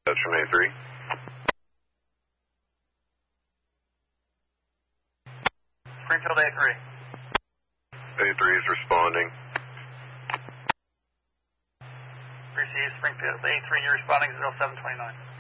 That's from A3. Springfield A3. A3 is responding. Received Springfield A3, you're responding 0729.